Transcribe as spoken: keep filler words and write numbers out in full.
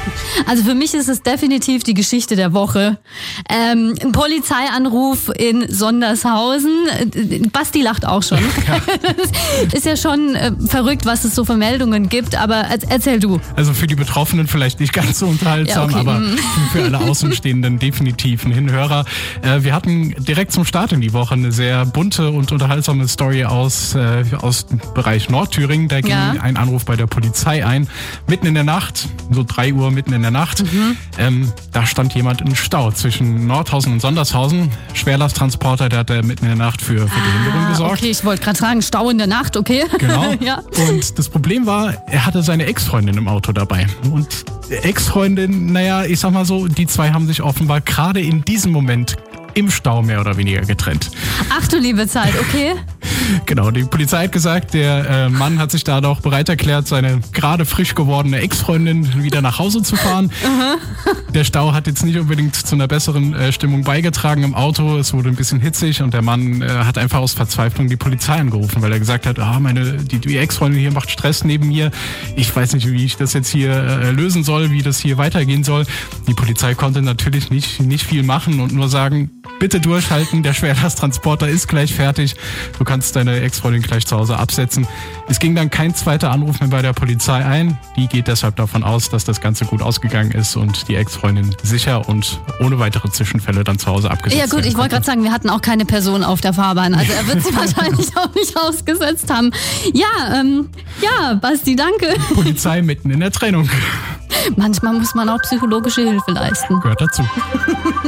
Also für mich ist es definitiv die Geschichte der Woche. Ähm, ein Polizeianruf in Sondershausen. Basti lacht auch schon. Ja. Das ist ja schon äh, verrückt, was es so für Meldungen gibt, aber erzähl du. Also für die Betroffenen vielleicht nicht ganz so unterhaltsam, ja, okay. aber für alle Außenstehenden definitiv ein Hinhörer. Äh, wir hatten direkt zum Start in die Woche eine sehr bunte und unterhaltsame Story aus, äh, aus dem Bereich Nordthüringen. Da ging ja. ein Anruf bei der Polizei ein. Mitten in der Nacht, so drei Uhr mitten in der Nacht, mhm. ähm, da stand jemand im Stau zwischen Nordhausen und Sondershausen. Schwerlasttransporter, der hat da mitten in der Nacht für, für ah, Behinderung gesorgt. Okay, ich wollte gerade sagen, Stau in der Nacht, okay. Genau. ja. Und das Problem war, er hatte seine Ex-Freundin im Auto dabei. Und Ex-Freundin, naja, ich sag mal so, die zwei haben sich offenbar gerade in diesem Moment im Stau mehr oder weniger getrennt. Ach du liebe Zeit, okay. Genau, die Polizei hat gesagt, der äh, Mann hat sich da doch bereit erklärt, seine gerade frisch gewordene Ex-Freundin wieder nach Hause zu fahren. Uh-huh. Der Stau hat jetzt nicht unbedingt zu einer besseren äh, Stimmung beigetragen im Auto. Es wurde ein bisschen hitzig und der Mann äh, hat einfach aus Verzweiflung die Polizei angerufen, weil er gesagt hat, ah, meine, die, die Ex-Freundin hier macht Stress neben mir. Ich weiß nicht, wie ich das jetzt hier äh, lösen soll, wie das hier weitergehen soll. Die Polizei konnte natürlich nicht, nicht viel machen und nur sagen, bitte durchhalten, der Schwerlasttransporter ist gleich fertig. Du kannst deine Ex-Freundin gleich zu Hause absetzen. Es ging dann kein zweiter Anruf mehr bei der Polizei ein. Die geht deshalb davon aus, dass das Ganze gut ausgegangen ist und die Ex-Freundin sicher und ohne weitere Zwischenfälle dann zu Hause abgesetzt wird. Ja gut, ich wollte gerade sagen, wir hatten auch keine Person auf der Fahrbahn. Also er wird sie wahrscheinlich auch nicht ausgesetzt haben. Ja, ähm, ja, Basti, danke. Polizei mitten in der Trennung. Manchmal muss man auch psychologische Hilfe leisten. Gehört dazu.